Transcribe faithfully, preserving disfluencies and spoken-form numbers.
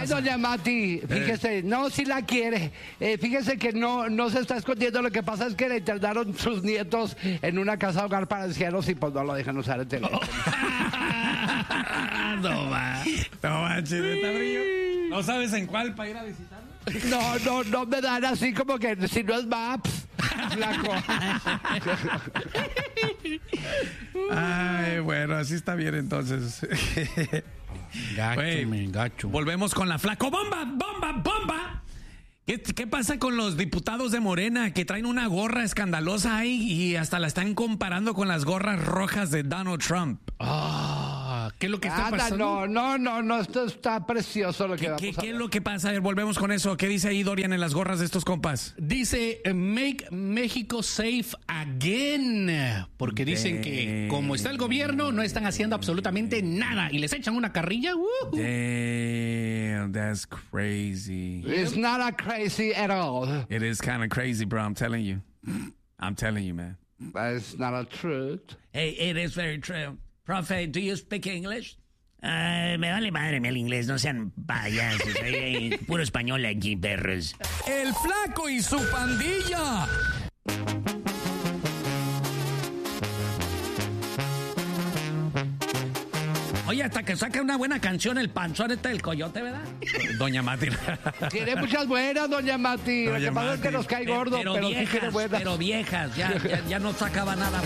Ay, doña Mati, fíjese, eh. no, si la quiere. Eh, fíjese que no, no se está escondiendo. Lo que pasa es que le internaron sus nietos en una casa hogar para ancianos y pues no lo dejan usar el teléfono. no va. No va, chiveta brillo. ¿No sabes en cuál para ir a visitarlo? No, no, no me dan así como que si no es Maps. Flaco. Ay, bueno, así está bien entonces. Gacho, Wey, me gacho. Volvemos con la flaco bomba, bomba, bomba. ¿Qué, ¿Qué pasa con los diputados de Morena que traen una gorra escandalosa ahí y hasta la están comparando con las gorras rojas de Donald Trump? Ah, ¿qué es lo que está Anda, pasando? no, no, no, no, esto está precioso lo que ¿Qué, vamos qué, a ¿Qué es ver. lo que pasa? A ver, volvemos con eso. ¿Qué dice ahí Dorian en las gorras de estos compas? Dice Make México Safe Again, porque dicen que como está el gobierno no están haciendo absolutamente nada y les echan una carrilla. Uh-huh. Damn, that's crazy. It's not a crazy at all. It is kind of crazy, bro. I'm telling you. I'm telling you, man. It's not a truth. Hey, it is very true. Profe, do you speak English? Uh, me vale madre el inglés, no sean payasos. Hay, hay puro español aquí, perros. El flaco y su pandilla. Oye, hasta que saca una buena canción el panzón este del coyote, ¿verdad? Doña Mati. Tiene muchas buenas, doña Mati. Doña Lo que pasa es que Mati. nos cae gordo, pero, pero, viejas, sí tiene buenas. pero viejas, ya, ya, ya no sacaba nada